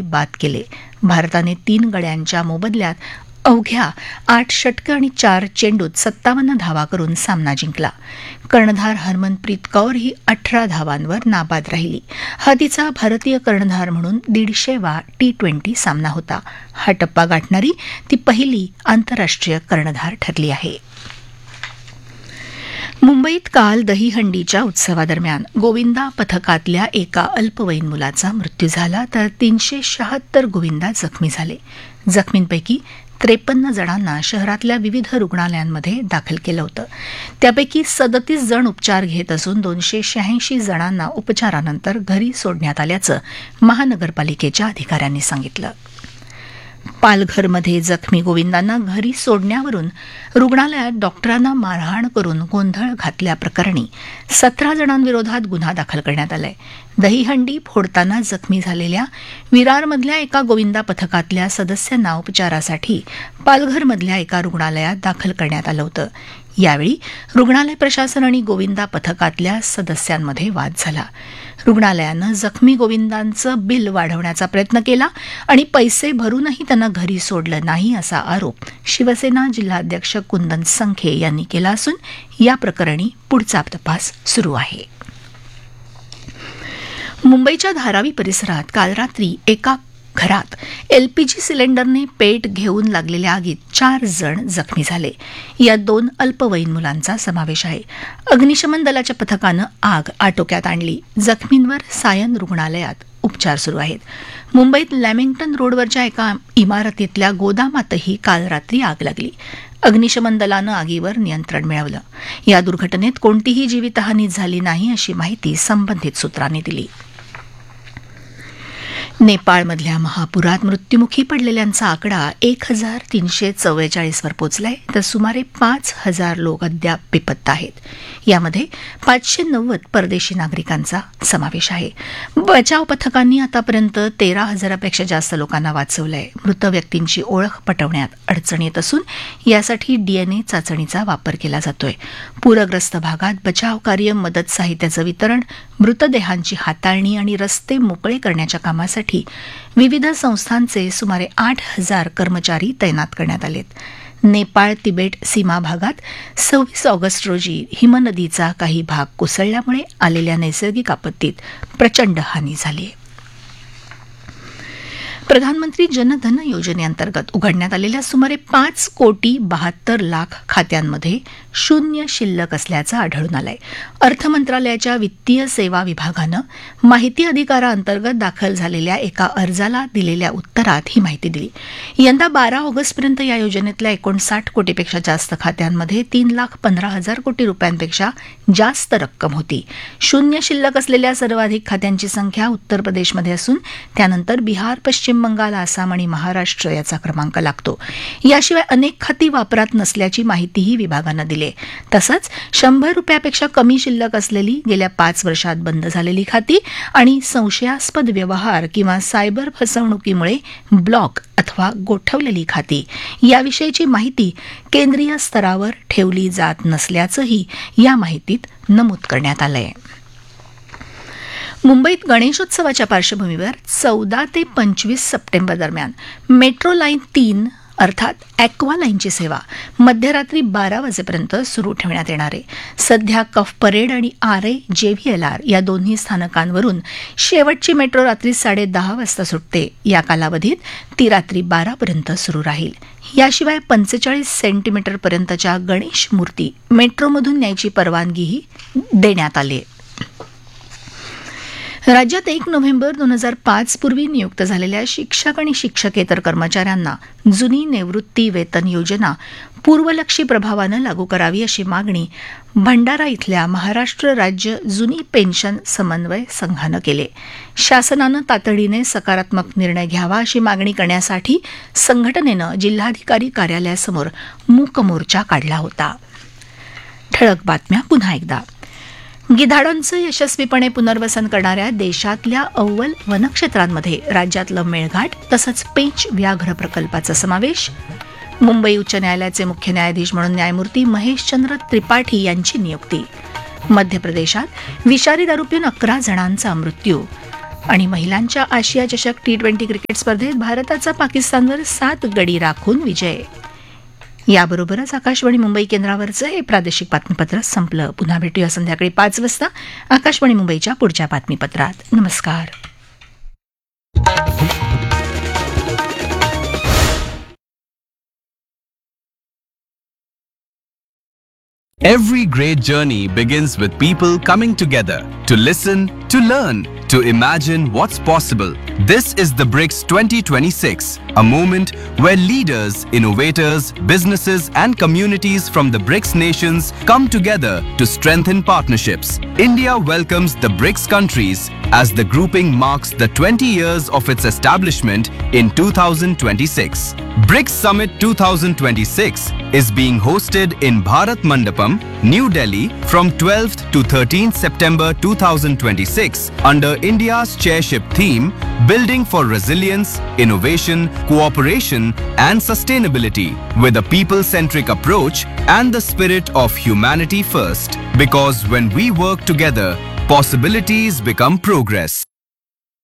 बाद केले. भारताने 3 गड्यांच्या मोबदल्यात अवघ्या 8 षटकं आणि 4 चेंडूत 57 धावा करून सामना जिंकला. कर्णधार हरमनप्रीत कौर ही 18 धावांवर नाबाद राहिली. हा तिचा भारतीय कर्णधार म्हणून 150वा T20 सामना होता. हा टप्पा गाठणारी ती पहिली आंतरराष्ट्रीय कर्णधार ठरली आहे. मुंबईत काल दहीहंडीच्या उत्सवादरम्यान गोविंदा पथकातल्या एका अल्पवयीन मुलाचा मृत्यू झाला तर 376 गोविंदा जखमी झाले. जखमींपैकी 53 जणांना शहरातल्या विविध रुग्णालयांमध्ये दाखल केलं होतं. त्यापैकी 37 जण उपचार घेत असून 286 जणांना उपचारानंतर घरी सोडण्यात आल्याचं महानगरपालिकेच्या अधिकाऱ्यांनी सांगितलं. पालघरमध्ये जखमी गोविंदांना घरी सोडण्यावरून रुग्णालयात डॉक्टरांना मारहाण करून गोंधळ घातल्याप्रकरणी 17 जणांविरोधात गुन्हा दाखल करण्यात आलाय. दहीहंडी फोडताना जखमी झालेल्या विरारमधल्या एका गोविंदा पथकातल्या सदस्यांना उपचारासाठी पालघरमधल्या एका रुग्णालयात दाखल करण्यात आलं होतं. यावेळी रुग्णालय प्रशासन आणि गोविंदा पथकातल्या सदस्यांमध्ये वाद झाला. रुग्णालयानं जखमी गोविंदांचं बिल वाढवण्याचा प्रयत्न केला आणि पैसे भरूनही त्यांना घरी सोडलं नाही असा आरोप शिवसेना जिल्हाध्यक्ष कुंदन संखे यांनी केला असून या प्रकरणी पुढचा तपास सुरू आहे. मुंबईच्या धारावी परिसरात काल रात्री एका घरात एलपीजी सिलेंडरने पेट घेऊन लागलेल्या आगीत 4 जण जखमी झाले. यात 2 अल्पवयीन मुलांचा समावेश आहे. अग्निशमन दलाच्या पथकानं आग आटोक्यात आणली. जखमींवर सायन रुग्णालयात उपचार सुरू आहेत. मुंबईत लॅमिंग्टन रोडवरच्या एका इमारतीतल्या गोदामातही काल रात्री आग लागली. अग्निशमन दलानं आगीवर नियंत्रण मिळवलं. या दुर्घटनेत कोणतीही जीवितहानी झाली नाही अशी माहिती संबंधित सूत्रांनी दिली. नेपाळमधल्या महापुरात मृत्युमुखी पडलेल्यांचा आकडा 1344 वर पोहोचलाय तर सुमारे 5000 लोक अद्याप बेपत्ता आहेत. यामध्ये 590 परदेशी नागरिकांचा समावेश आहे. बचाव पथकांनी आतापर्यंत 13,000पेक्षा जास्त लोकांना वाचवलंय. मृत व्यक्तींची ओळख पटवण्यात अडचण येत असून यासाठी डीएनए चाचणीचा वापर केला जातोय. पूरग्रस्त भागात बचाव कार्य, मदत साहित्याचं वितरण, मृतदेहांची हाताळणी आणि रस्ते मोकळे करण्याच्या कामासाठी विविध संस्थांचे सुमारे 8,000 कर्मचारी तैनात करण्यात आलेत. नेपाळ तिबेट सीमा भागात 26 ऑगस्ट रोजी हिमनदीचा काही भाग कोसळल्यामुळे आलेल्या नैसर्गिक आपत्तीत प्रचंड हानी झाली आहे. प्रधानमंत्री जनधन योजनेअंतर्गत उघडण्यात आलेल्या सुमारे 5,72,00,000 खात्यांमध्ये शून्य शिल्लक असल्याचं आढळून आलंय. अर्थ मंत्रालयाच्या वित्तीय सेवा विभागानं माहिती अधिकाराअंतर्गत दाखल झालेल्या एका अर्जाला दिलेल्या उत्तरात ही माहिती दिली. यंदा 12 ऑगस्टपर्यंत या योजनेतल्या 59 कोटीपेक्षा जास्त खात्यांमध्ये 3,15,000 कोटी रुपयांपेक्षा जास्त रक्कम होती. शून्य शिल्लक असलेल्या सर्वाधिक खात्यांची संख्या उत्तर प्रदेशमध्ये असून त्यानंतर बिहार, पश्चिम बंगाल, आसाम आणि महाराष्ट्र याचा क्रमांक लागतो. याशिवाय अनेक खाती वापरात नसल्याची माहितीही विभागानं दिली. तसंच 100 रुपयापेक्षा कमी शिल्लक असलेली, गेल्या 5 वर्षात बंद झालेली खाती आणि संशयास्पद व्यवहार किंवा सायबर फसवणुकीमुळे ब्लॉक अथवा गोठवलेली खाती याविषयीची माहिती केंद्रीय स्तरावर ठेवली जात नसल्याचंही या माहितीत नमूद करण्यात आलं आहे. मुंबईत गणेशोत्सवाच्या पार्श्वभूमीवर 14 ते 25 सप्टेंबर दरम्यान मेट्रो लाईन 3 अर्थात ॲक्वा लाईनची सेवा मध्यरात्री 12 वाजेपर्यंत सुरू ठेवण्यात येणार आहे. सध्या कफ परेड आणि आरे JVLR या दोन्ही स्थानकांवरून शेवटची मेट्रो रात्री 10:30 वाजता सुटते. या कालावधीत ती रात्री 12 पर्यंत सुरू राहील. याशिवाय 45 सेंटीमीटरपर्यंतच्या गणेश मूर्ती मेट्रोमधून न्यायची परवानगीही देण्यात आली आहे. राज्यात 1 नोव्हेंबर 2005 पूर्वी नियुक्त झालेल्या शिक्षक आणि शिक्षकेतर कर्मचाऱ्यांना जुनी निवृत्ती वेतन योजना पूर्वलक्षी प्रभावानं लागू करावी अशी मागणी भंडारा इथल्या महाराष्ट्र राज्य जुनी पेन्शन समन्वय संघानं केली. शासनानं तातडीने सकारात्मक निर्णय घ्यावा अशी मागणी करण्यासाठी संघटनेनं जिल्हाधिकारी कार्यालयासमोर मूक मोर्चा काढला होता. ठळक बातम्या पुन्हा एकदा. गिधाडांचं यशस्वीपणे पुनर्वसन करणाऱ्या देशातल्या अव्वल वनक्षेत्रांमध्ये राज्यातलं मेळघाट तसंच पेंच व्याघ्र प्रकल्पाचा समावेश. मुंबई उच्च न्यायालयाचे मुख्य न्यायाधीश म्हणून न्यायमूर्ती महेशचंद्र त्रिपाठी यांची नियुक्ती. मध्य प्रदेशात विषारी दारू पिऊन 11 जणांचा मृत्यू. आणि महिलांच्या आशिया चषक T20 क्रिकेट स्पर्धेत भारताचा पाकिस्तानवर 7 गडी राखून विजय. याबरोबरच आकाशवाणी मुंबई केंद्रावरचं हे प्रादेशिक बातमीपत्र संपलं. पुन्हा भेटूया संध्याकाळी 5 वाजता आकाशवाणी मुंबईच्या पुढच्या बातमीपत्रात. नमस्कार. Every great journey begins with people coming together to listen, to learn, to imagine what's possible. This is the BRICS 2026, a moment where leaders, innovators, businesses and communities from the BRICS nations come together to strengthen partnerships. India welcomes the BRICS countries as the grouping marks the 20 years of its establishment in 2026. BRICS Summit 2026 is being hosted in Bharat Mandapam, New Delhi from 12th to 13th September 2026 under India's chairship theme Building for Resilience, Innovation, Cooperation and Sustainability with a people-centric approach and the spirit of humanity first. Because when we work together, possibilities become progress.